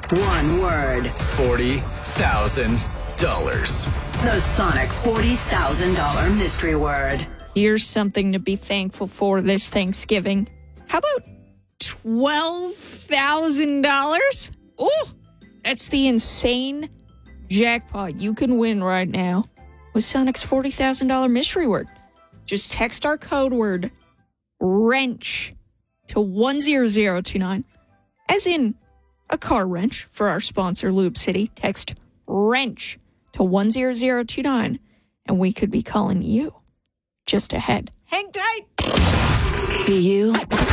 One word. $40,000. The Sonic $40,000 mystery word. Here's something to be thankful for this Thanksgiving. How about $12,000? Oh, that's the insane jackpot you can win right now with Sonic's $40,000 mystery word. Just text our code word, wrench, to 10029, as in a car wrench for our sponsor, Lube City. Text wrench to 10029, and we could be calling you just ahead. Hang tight. Be you.